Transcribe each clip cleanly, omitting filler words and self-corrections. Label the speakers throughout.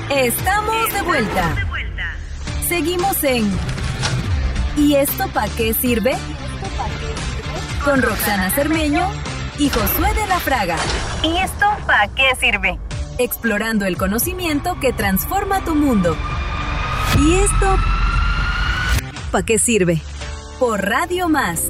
Speaker 1: Estamos de vuelta. Seguimos en ¿Y esto para qué sirve? Con Roxana Cermeño y Josué de la Fraga. ¿Y esto para qué sirve? Explorando el conocimiento que transforma tu mundo. ¿Y esto para qué sirve? Por Radio Más.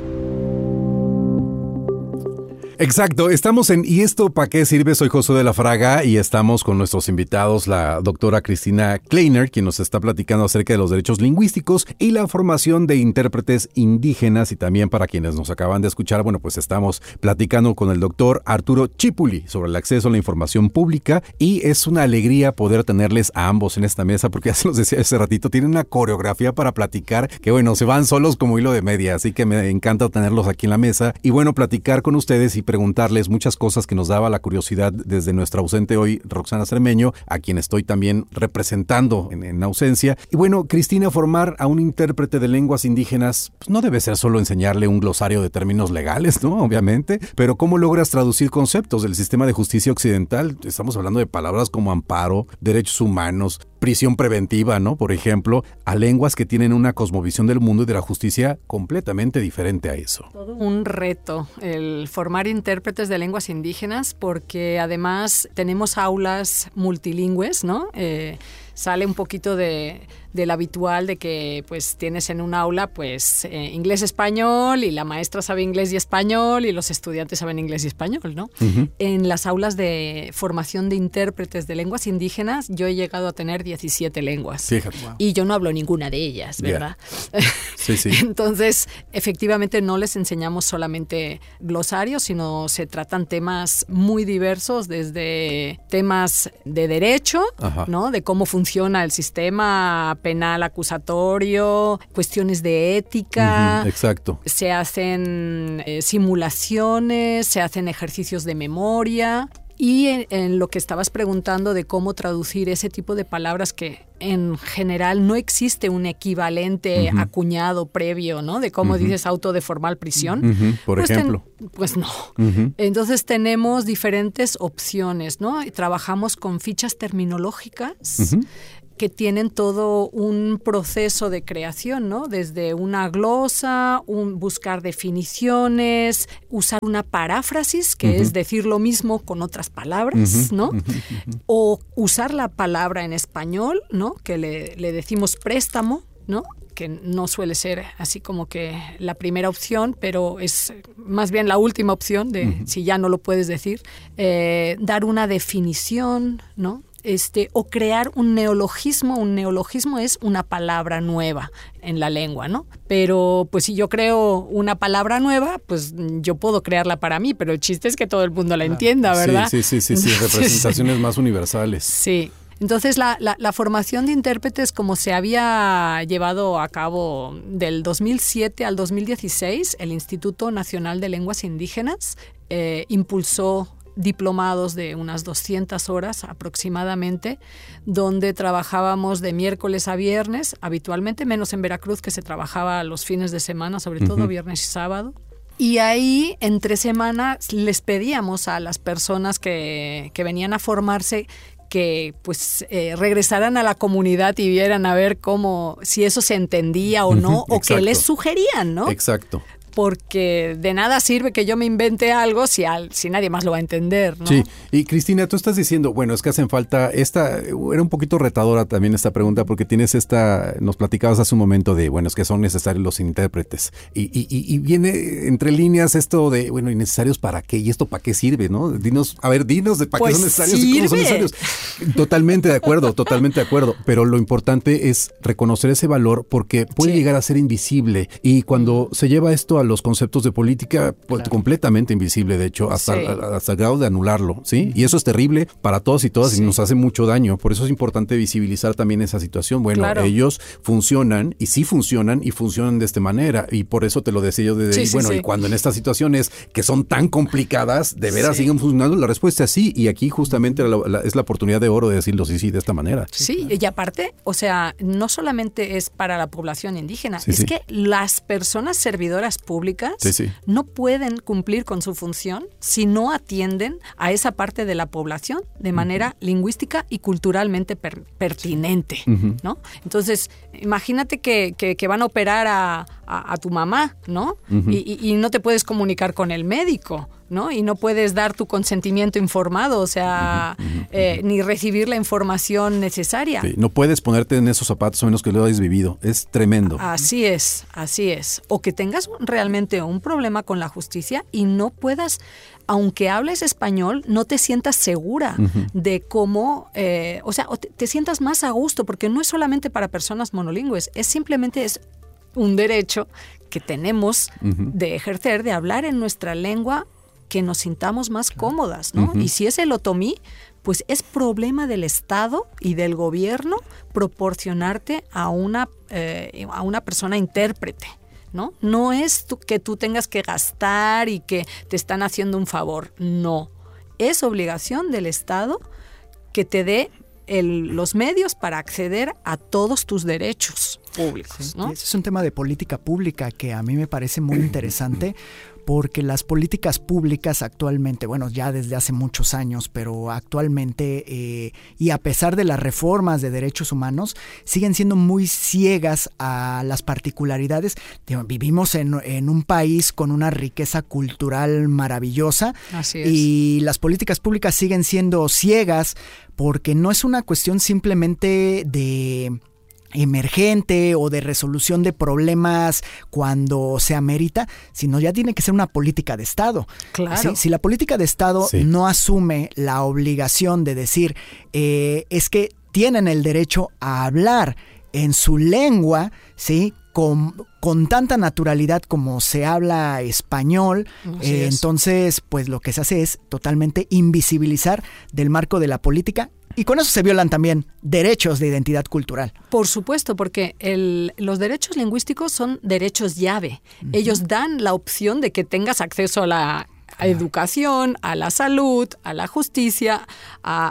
Speaker 2: Exacto, estamos en ¿Y esto para qué sirve? Soy Josué de la Fraga y estamos con nuestros invitados, la doctora Cristina Kleiner, quien nos está platicando acerca de los derechos lingüísticos y la formación de intérpretes indígenas, y también para quienes nos acaban de escuchar, bueno, pues estamos platicando con el doctor Arturo Chipuli sobre el acceso a la información pública, y es una alegría poder tenerles a ambos en esta mesa porque ya se los decía hace ratito, tienen una coreografía para platicar que bueno, se van solos como hilo de media, así que me encanta tenerlos aquí en la mesa y bueno, platicar con ustedes y preguntarles muchas cosas que nos daba la curiosidad desde nuestra ausente hoy Roxana Cermeño, a quien estoy también representando en ausencia. Y bueno, Cristina, formar a un intérprete de lenguas indígenas pues no debe ser solo enseñarle un glosario de términos legales, ¿no? Obviamente, pero ¿cómo logras traducir conceptos del sistema de justicia occidental? Estamos hablando de palabras como amparo, derechos humanos, prisión preventiva, ¿no? Por ejemplo, a lenguas que tienen una cosmovisión del mundo y de la justicia completamente diferente a eso.
Speaker 3: Todo un reto el formar intérpretes de lenguas indígenas, porque además tenemos aulas multilingües, ¿no? Sale un poquito del habitual de que pues tienes en un aula pues inglés-español y la maestra sabe inglés y español y los estudiantes saben inglés y español, ¿no? Uh-huh. En las aulas de formación de intérpretes de lenguas indígenas yo he llegado a tener 17 lenguas. Fíjate. Wow. Y yo no hablo ninguna de ellas, ¿verdad? Yeah. Sí, sí. Entonces, efectivamente no les enseñamos solamente glosarios, sino se tratan temas muy diversos, desde temas de derecho, ajá, ¿no? De cómo funciona el sistema penal acusatorio, cuestiones de ética. Uh-huh, exacto. Se hacen simulaciones, se hacen ejercicios de memoria. Y en lo que estabas preguntando de cómo traducir ese tipo de palabras que en general no existe un equivalente uh-huh, acuñado previo, ¿no? De cómo uh-huh, dices auto de formal prisión. Uh-huh, por pues ejemplo. Pues no. Uh-huh. Entonces tenemos diferentes opciones, ¿no? Y trabajamos con fichas terminológicas uh-huh, que tienen todo un proceso de creación, ¿no? Desde una glosa, buscar definiciones, usar una paráfrasis, que uh-huh, es decir lo mismo con otras palabras, uh-huh, ¿no? Uh-huh, uh-huh. O usar la palabra en español, ¿no? Que le decimos préstamo, ¿no? Que no suele ser así como que la primera opción, pero es más bien la última opción de uh-huh, si ya no lo puedes decir. Dar una definición, ¿no? O crear un neologismo. Un neologismo es una palabra nueva en la lengua, ¿no? Pero pues si yo creo una palabra nueva, pues yo puedo crearla para mí, pero el chiste es que todo el mundo la entienda, ¿verdad? Sí,
Speaker 2: representaciones más universales.
Speaker 3: Sí. Entonces la formación de intérpretes, como se había llevado a cabo del 2007 al 2016, el Instituto Nacional de Lenguas Indígenas impulsó diplomados de unas 200 horas aproximadamente, donde trabajábamos de miércoles a viernes, habitualmente, menos en Veracruz, que se trabajaba los fines de semana, sobre todo uh-huh, viernes y sábado. Y ahí, entre semanas, les pedíamos a las personas que venían a formarse que pues regresaran a la comunidad y vieran a ver cómo, si eso se entendía o no, o qué les sugerían, ¿no?
Speaker 2: Exacto.
Speaker 3: Porque de nada sirve que yo me invente algo si nadie más lo va a entender, ¿no?
Speaker 2: Sí, y Cristina, tú estás diciendo, bueno, es que hacen falta era un poquito retadora también esta pregunta, porque tienes nos platicabas hace un momento de, bueno, es que son necesarios los intérpretes, y viene entre líneas esto de, bueno, ¿y necesarios para qué? ¿Y esto para qué sirve, no? Dinos de para qué son necesarios y cómo son necesarios. Totalmente de acuerdo, pero lo importante es reconocer ese valor, porque puede llegar a ser invisible, y cuando se lleva esto a los conceptos de política, pues claro, completamente invisible, de hecho, hasta el grado de anularlo, ¿sí? Y eso es terrible para todos y todas, y nos hace mucho daño. Por eso es importante visibilizar también esa situación. Bueno, claro, ellos funcionan, y sí funcionan, y funcionan de esta manera, y por eso te lo decía yo desde ahí. Y cuando en estas situaciones que son tan complicadas, de veras siguen funcionando, la respuesta es sí, y aquí justamente es la oportunidad de oro de decirlo sí, de esta manera.
Speaker 3: Sí, y aparte, o sea, no solamente es para la población indígena, que las personas servidoras públicas no pueden cumplir con su función si no atienden a esa parte de la población de manera lingüística y culturalmente pertinente, ¿no? Entonces, imagínate que van a operar a tu mamá, ¿no? Y no te puedes comunicar con el médico, ¿no? Y no puedes dar tu consentimiento informado, o sea, ni recibir la información necesaria.
Speaker 2: Sí, no puedes ponerte en esos zapatos a menos que lo hayas vivido. Es tremendo.
Speaker 3: Así es. O que tengas realmente un problema con la justicia y no puedas, aunque hables español, no te sientas segura de cómo, o sea, te sientas más a gusto, porque no es solamente para personas monolingües, simplemente es un derecho que tenemos de ejercer, de hablar en nuestra lengua, que nos sintamos más cómodas, ¿no? Y si es el otomí, pues es problema del Estado y del gobierno proporcionarte a una persona intérprete, ¿no? No es que tú tengas que gastar y que te están haciendo un favor, no. Es obligación del Estado que te dé los medios para acceder a todos tus derechos públicos, ¿no?
Speaker 4: Ese es un tema de política pública que a mí me parece muy interesante, porque las políticas públicas actualmente, bueno, ya desde hace muchos años, pero actualmente, y a pesar de las reformas de derechos humanos, siguen siendo muy ciegas a las particularidades. Vivimos en un país con una riqueza cultural maravillosa.
Speaker 3: Así es.
Speaker 4: Y las políticas públicas siguen siendo ciegas porque no es una cuestión simplemente de emergente o de resolución de problemas cuando se amerita, sino ya tiene que ser una política de Estado.
Speaker 3: Claro.
Speaker 4: Si la política de Estado no asume la obligación de decir es que tienen el derecho a hablar en su lengua, ¿sí?, con tanta naturalidad como se habla español, entonces pues lo que se hace es totalmente invisibilizar del marco de la política. Y con eso se violan también derechos de identidad cultural.
Speaker 3: Por supuesto, porque los derechos lingüísticos son derechos llave. Ellos dan la opción de que tengas acceso a la educación, a la salud, a la justicia, a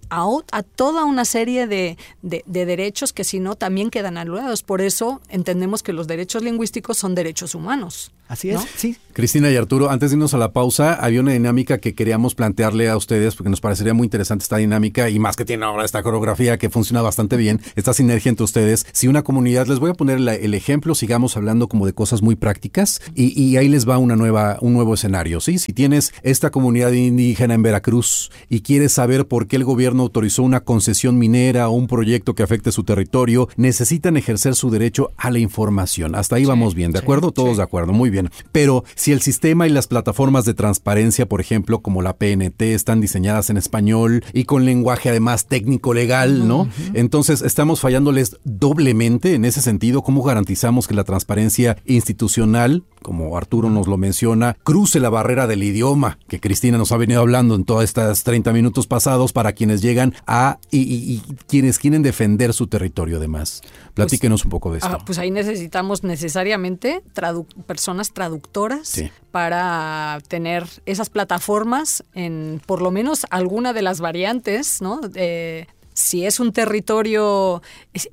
Speaker 3: toda una serie de derechos que si no también quedan anulados. Por eso entendemos que los derechos lingüísticos son derechos humanos.
Speaker 4: Así es,
Speaker 3: ¿no?
Speaker 4: sí.
Speaker 2: Cristina y Arturo, antes de irnos a la pausa, había una dinámica que queríamos plantearle a ustedes porque nos parecería muy interesante esta dinámica y más que tiene ahora esta coreografía que funciona bastante bien, esta sinergia entre ustedes. Si una comunidad, les voy a poner el ejemplo, sigamos hablando como de cosas muy prácticas y ahí les va un nuevo escenario, ¿sí? Si tienes esta comunidad indígena en Veracruz y quieres saber por qué el gobierno autorizó una concesión minera o un proyecto que afecte su territorio, necesitan ejercer su derecho a la información. Hasta ahí vamos bien, ¿de acuerdo? Todos de acuerdo, muy bien. Pero si el sistema y las plataformas de transparencia, por ejemplo, como la PNT, están diseñadas en español y con lenguaje además técnico legal, ¿no? Entonces estamos fallándoles doblemente en ese sentido. ¿Cómo garantizamos que la transparencia institucional, como Arturo nos lo menciona, cruce la barrera del idioma que Cristina nos ha venido hablando en todas estas 30 minutos pasados para quienes llegan y quienes quieren defender su territorio además? Platíquenos un poco de esto.
Speaker 3: Pues ahí necesitamos necesariamente personas traductoras para tener esas plataformas en por lo menos alguna de las variantes, ¿no? Si es un territorio...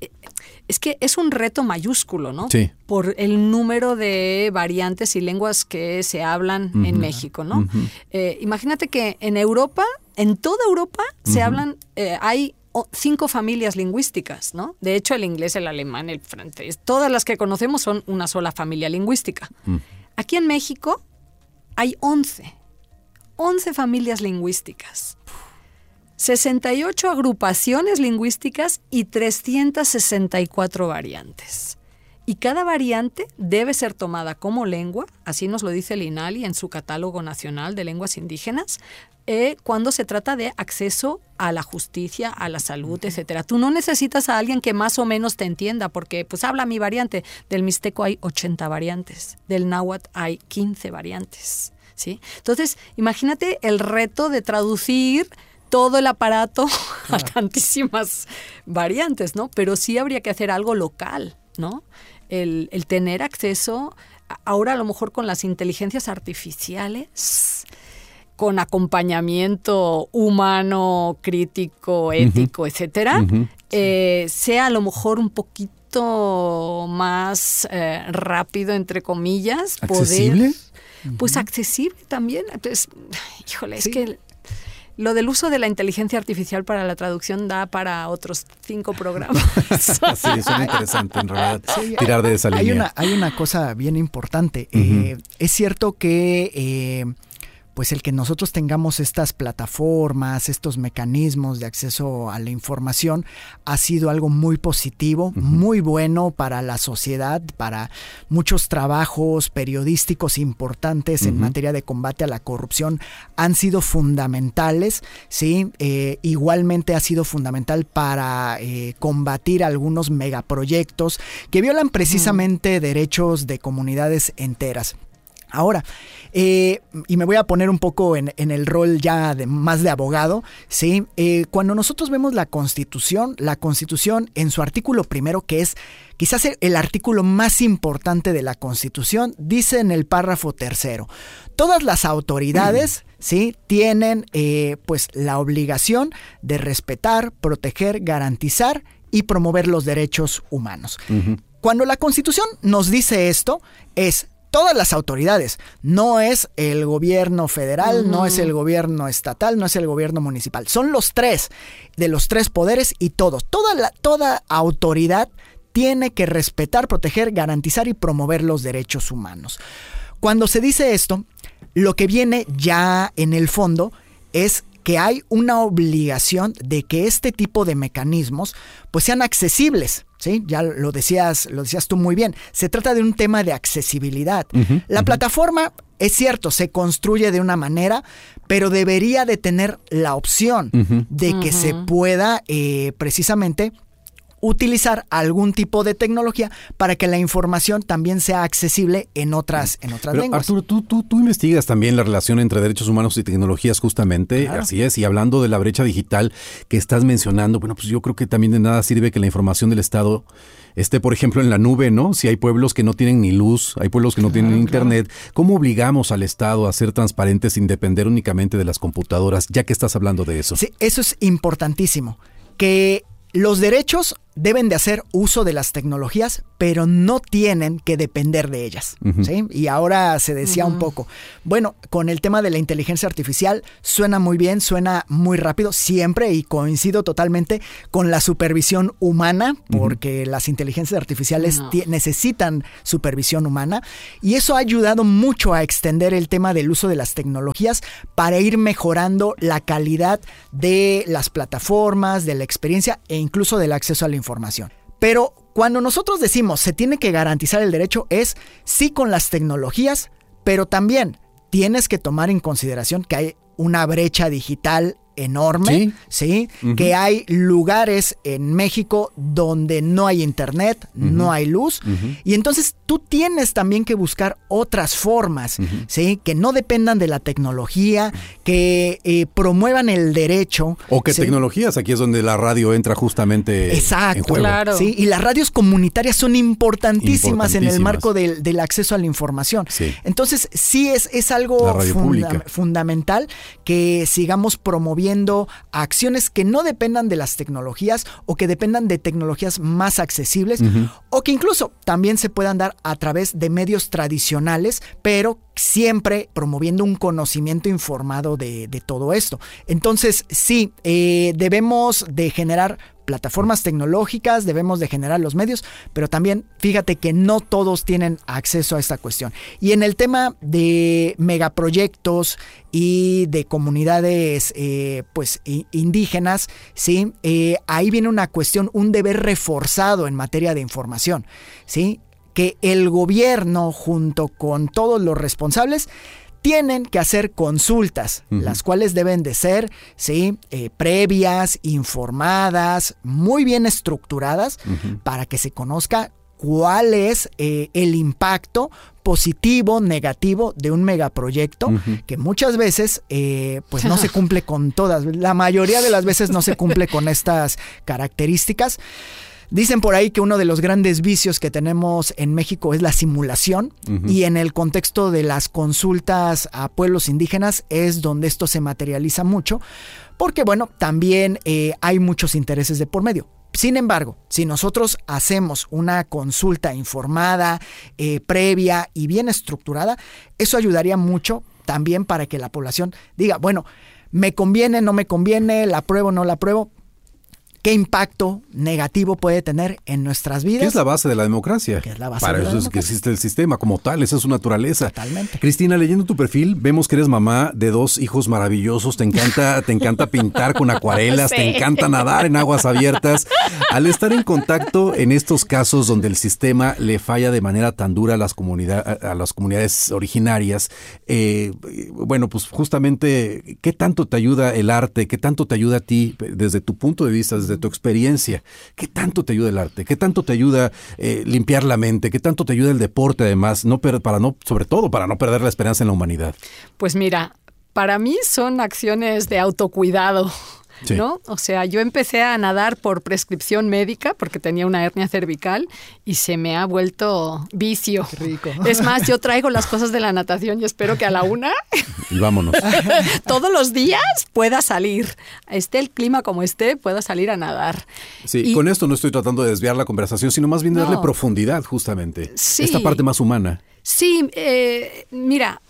Speaker 3: Es que es un reto mayúsculo, ¿no?
Speaker 2: Sí.
Speaker 3: Por el número de variantes y lenguas que se hablan en México, ¿no? Imagínate que en Europa, en toda Europa, se hablan, hay 5 familias lingüísticas, ¿no? De hecho, el inglés, el alemán, el francés, todas las que conocemos son una sola familia lingüística. Aquí en México hay 11 familias lingüísticas. 68 agrupaciones lingüísticas y 364 variantes. Y cada variante debe ser tomada como lengua, así nos lo dice el INALI en su Catálogo Nacional de Lenguas Indígenas, cuando se trata de acceso a la justicia, a la salud, etcétera. Tú no necesitas a alguien que más o menos te entienda, porque pues habla mi variante. Del mixteco hay 80 variantes, del náhuatl hay 15 variantes, ¿sí? Entonces, imagínate el reto de traducir todo el aparato a tantísimas variantes, ¿no? Pero sí habría que hacer algo local, ¿no? El tener acceso, ahora a lo mejor con las inteligencias artificiales, con acompañamiento humano, crítico, ético, etcétera, sea a lo mejor un poquito más rápido, entre comillas.
Speaker 2: ¿Accesible?
Speaker 3: Pues accesible también. Pues, híjole, es que lo del uso de la inteligencia artificial para la traducción da para otros 5 programas.
Speaker 2: Sí, suena interesante en realidad tirar de esa línea.
Speaker 4: Hay una cosa bien importante. Es cierto que pues el que nosotros tengamos estas plataformas, estos mecanismos de acceso a la información ha sido algo muy positivo, muy bueno para la sociedad, para muchos trabajos periodísticos importantes en materia de combate a la corrupción han sido fundamentales, ¿sí? Igualmente ha sido fundamental para combatir algunos megaproyectos que violan precisamente derechos de comunidades enteras. Ahora, y me voy a poner un poco en el rol ya más de abogado, ¿sí? Cuando nosotros vemos la Constitución en su artículo primero, que es quizás el artículo más importante de la Constitución, dice en el párrafo 3, todas las autoridades, ¿sí?, tienen pues la obligación de respetar, proteger, garantizar y promover los derechos humanos. Cuando la Constitución nos dice esto, es todas las autoridades, no es el gobierno federal, no es el gobierno estatal, no es el gobierno municipal, son los 3, de los 3 poderes y todos. Toda autoridad tiene que respetar, proteger, garantizar y promover los derechos humanos. Cuando se dice esto, lo que viene ya en el fondo es que hay una obligación de que este tipo de mecanismos pues sean accesibles, ¿sí? Ya lo decías tú muy bien. Se trata de un tema de accesibilidad. La plataforma, es cierto, se construye de una manera, pero debería de tener la opción de que se pueda precisamente utilizar algún tipo de tecnología para que la información también sea accesible en otras lenguas.
Speaker 2: Arturo, tú investigas también la relación entre derechos humanos y tecnologías justamente, claro. Así es, y hablando de la brecha digital que estás mencionando, bueno, pues yo creo que también de nada sirve que la información del Estado esté, por ejemplo, en la nube, ¿no? Si hay pueblos que no tienen ni luz, hay pueblos que no tienen internet, ¿cómo obligamos al Estado a ser transparentes sin depender únicamente de las computadoras, ya que estás hablando de eso?
Speaker 4: Sí, eso es importantísimo, que los derechos deben de hacer uso de las tecnologías, pero no tienen que depender de ellas, ¿sí? Y ahora se decía un poco, bueno, con el tema de la inteligencia artificial suena muy bien, suena muy rápido, siempre, y coincido totalmente con la supervisión humana, porque las inteligencias artificiales necesitan supervisión humana, y eso ha ayudado mucho a extender el tema del uso de las tecnologías para ir mejorando la calidad de las plataformas, de la experiencia e incluso del acceso a la información. Pero cuando nosotros decimos se tiene que garantizar el derecho, es sí con las tecnologías, pero también tienes que tomar en consideración que hay una brecha digital enorme, ¿sí? Que hay lugares en México donde no hay internet, no hay luz, y entonces tú tienes también que buscar otras formas, ¿sí? Que no dependan de la tecnología, que promuevan el derecho.
Speaker 2: O que tecnologías, aquí es donde la radio entra justamente en juego.
Speaker 3: Claro.
Speaker 4: Sí, y las radios comunitarias son importantísimas en el marco del acceso a la información. Sí. Entonces, sí es algo fundamental que sigamos promoviendo acciones que no dependan de las tecnologías o que dependan de tecnologías más accesibles o que incluso también se puedan dar a través de medios tradicionales, pero siempre promoviendo un conocimiento informado de todo esto. Entonces, sí, debemos de generar plataformas tecnológicas, debemos de generar los medios, pero también fíjate que no todos tienen acceso a esta cuestión. Y en el tema de megaproyectos y de comunidades pues indígenas, ¿sí? Ahí viene una cuestión, un deber reforzado en materia de información, ¿sí? Que el gobierno junto con todos los responsables tienen que hacer consultas, las cuales deben de ser, ¿sí? Previas, informadas, muy bien estructuradas, para que se conozca cuál es el impacto positivo, negativo de un megaproyecto, que muchas veces pues no se cumple con todas, la mayoría de las veces no se cumple con estas características. Dicen por ahí que uno de los grandes vicios que tenemos en México es la simulación, y en el contexto de las consultas a pueblos indígenas es donde esto se materializa mucho, porque bueno, también hay muchos intereses de por medio. Sin embargo, si nosotros hacemos una consulta informada, previa y bien estructurada, eso ayudaría mucho también para que la población diga, bueno, ¿me conviene, no me conviene, la apruebo, no la apruebo? ¿Qué impacto negativo puede tener en nuestras vidas?
Speaker 2: ¿Qué es la base de la democracia?
Speaker 4: ¿Qué es la base
Speaker 2: Para
Speaker 4: de la
Speaker 2: eso es
Speaker 4: democracia?
Speaker 2: que existe el sistema como tal, esa es su naturaleza.
Speaker 4: Totalmente.
Speaker 2: Cristina, leyendo tu perfil, vemos que eres mamá de 2 hijos maravillosos, te encanta pintar con acuarelas,
Speaker 3: Sí.
Speaker 2: te encanta nadar en aguas abiertas. Al estar en contacto en estos casos donde el sistema le falla de manera tan dura a las comunidades originarias, bueno, pues justamente, ¿qué tanto te ayuda el arte? ¿Qué tanto te ayuda a ti desde tu punto de vista, desde tu experiencia? ¿Qué tanto te ayuda el arte? ¿Qué tanto te ayuda limpiar la mente? ¿Qué tanto te ayuda el deporte además? Sobre todo para no perder la esperanza en la humanidad.
Speaker 3: Pues mira, para mí son acciones de autocuidado.
Speaker 2: Sí.
Speaker 3: ¿No? O sea, yo empecé a nadar por prescripción médica porque tenía una hernia cervical y se me ha vuelto vicio.
Speaker 4: Qué rico.
Speaker 3: Es más, yo traigo las cosas de la natación y espero que a la 1
Speaker 2: Y vámonos.
Speaker 3: todos los días pueda salir. Esté el clima como esté, pueda salir a nadar.
Speaker 2: Sí,
Speaker 3: Y-
Speaker 2: con esto no estoy tratando de desviar la conversación, sino más bien de darle
Speaker 3: No.
Speaker 2: profundidad justamente.
Speaker 3: Sí.
Speaker 2: Esta parte más humana.
Speaker 3: Sí, mira,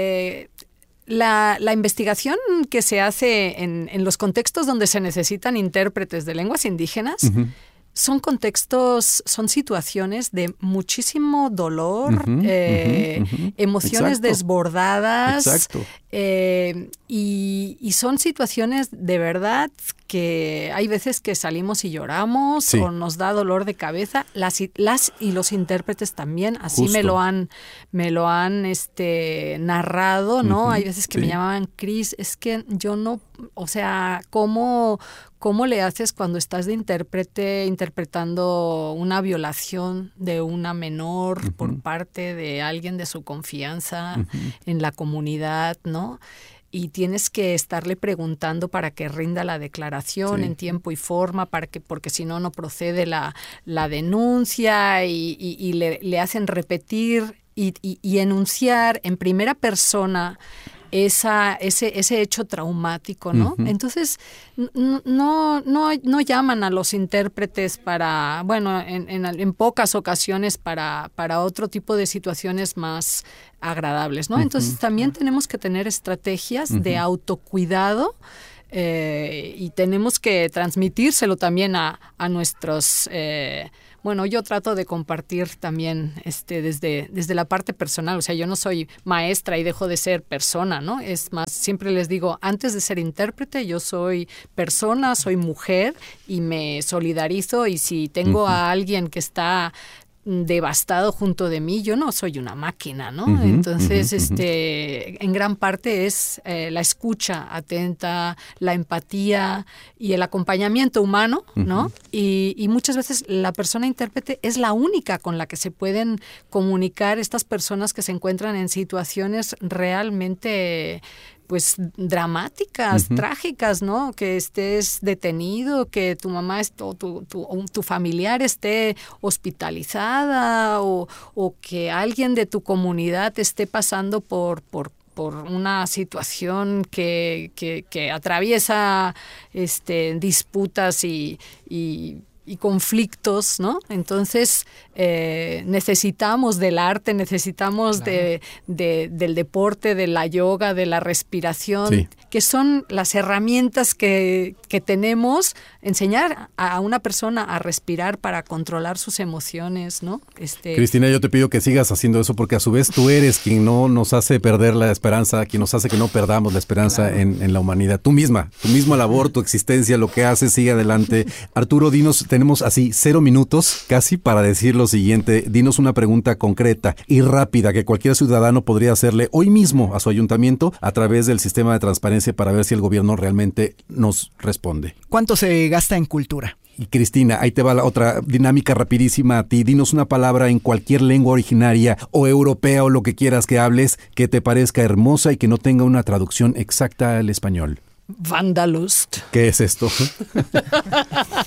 Speaker 3: la investigación que se hace en los contextos donde se necesitan intérpretes de lenguas indígenas son contextos, son situaciones de muchísimo dolor, emociones
Speaker 2: Exacto.
Speaker 3: desbordadas.
Speaker 2: Exacto.
Speaker 3: Y son situaciones de verdad que hay veces que salimos y lloramos,
Speaker 2: Sí.
Speaker 3: o nos da dolor de cabeza. Las y los intérpretes también así
Speaker 2: Justo.
Speaker 3: me lo han narrado, ¿no? Hay veces que me
Speaker 2: Sí.
Speaker 3: llamaban, Cris, es que yo no, o sea, ¿cómo le haces cuando estás de intérprete interpretando una violación de una menor por parte de alguien de su confianza en la comunidad, ¿no? Y tienes que estarle preguntando para que rinda la declaración
Speaker 2: Sí.
Speaker 3: en tiempo y forma, porque si no, no procede la denuncia, y le hacen repetir y enunciar en primera persona ese hecho traumático, ¿no? Entonces, no llaman a los intérpretes para, bueno, en pocas ocasiones para otro tipo de situaciones más agradables, ¿no? Entonces, también tenemos que tener estrategias de autocuidado, y tenemos que transmitírselo también a nuestros... Bueno, yo trato de compartir también desde la parte personal. O sea, yo no soy maestra y dejo de ser persona, ¿no? Es más, siempre les digo, antes de ser intérprete, yo soy persona, soy mujer y me solidarizo. Y si tengo a alguien que está devastado junto de mí, yo no soy una máquina, ¿no? Entonces, en gran parte es la escucha atenta, la empatía y el acompañamiento humano, ¿no? Y muchas veces la persona intérprete es la única con la que se pueden comunicar estas personas que se encuentran en situaciones realmente, pues, dramáticas, trágicas, ¿no? Que estés detenido, que tu mamá o tu familiar esté hospitalizada, o que alguien de tu comunidad esté pasando por una situación que atraviesa disputas y conflictos, ¿no? Entonces, necesitamos del arte, necesitamos del deporte, de la yoga, de la respiración,
Speaker 2: Sí.
Speaker 3: que son las herramientas que tenemos, enseñar a una persona a respirar para controlar sus emociones, ¿no?
Speaker 2: Cristina, yo te pido que sigas haciendo eso porque a su vez tú eres quien no nos hace perder la esperanza, quien nos hace que no perdamos la esperanza en la humanidad. Tú misma labor, tu existencia, lo que haces, sigue adelante. Arturo, dinos, tenemos así 0 minutos casi para decir lo siguiente. Dinos una pregunta concreta y rápida que cualquier ciudadano podría hacerle hoy mismo a su ayuntamiento a través del sistema de transparencia para ver si el gobierno realmente nos responde.
Speaker 4: ¿Cuánto se gasta en cultura?
Speaker 2: Y Cristina, ahí te va la otra dinámica rapidísima a ti. Dinos una palabra en cualquier lengua originaria o europea o lo que quieras que hables que te parezca hermosa y que no tenga una traducción exacta al español.
Speaker 3: Wanderlust.
Speaker 2: ¿Qué es esto?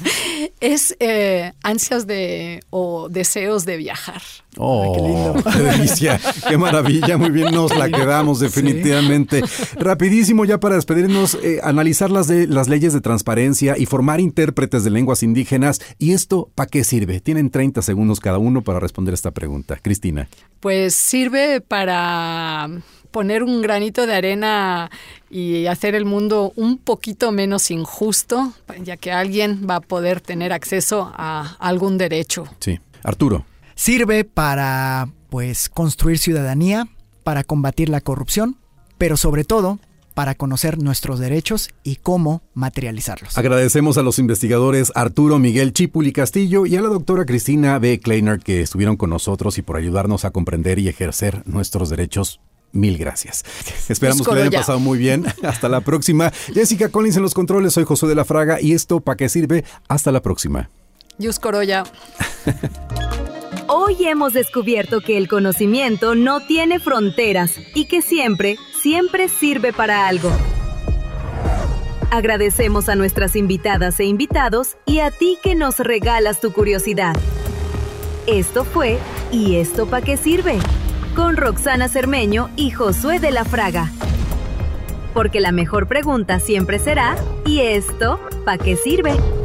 Speaker 3: Es ansias o deseos de viajar.
Speaker 2: ¡Oh,
Speaker 4: qué lindo!
Speaker 2: ¡Qué delicia! ¡Qué maravilla! Muy bien, nos la quedamos definitivamente. Sí. Rapidísimo, ya para despedirnos, analizar las leyes de transparencia y formar intérpretes de lenguas indígenas. ¿Y esto para qué sirve? Tienen 30 segundos cada uno para responder esta pregunta. Cristina.
Speaker 3: Pues sirve para poner un granito de arena y hacer el mundo un poquito menos injusto, ya que alguien va a poder tener acceso a algún derecho.
Speaker 2: Sí. Arturo.
Speaker 4: Sirve para, construir ciudadanía, para combatir la corrupción, pero sobre todo para conocer nuestros derechos y cómo materializarlos.
Speaker 2: Agradecemos a los investigadores Arturo Miguel Chipuli Castillo y a la doctora Cristina B. Kleiner que estuvieron con nosotros y por ayudarnos a comprender y ejercer nuestros derechos. Mil gracias. Esperamos que le hayan pasado muy bien. Hasta la próxima. Jessica Collins en los controles. Soy Josué de la Fraga y esto ¿para qué sirve? Hasta la próxima.
Speaker 3: Yus Corolla.
Speaker 1: Hoy hemos descubierto que el conocimiento no tiene fronteras y que siempre sirve para algo. Agradecemos a nuestras invitadas e invitados y a ti que nos regalas tu curiosidad. Esto fue ¿Y esto para qué sirve? Con Roxana Cermeño y Josué de la Fraga. Porque la mejor pregunta siempre será ¿y esto para qué sirve?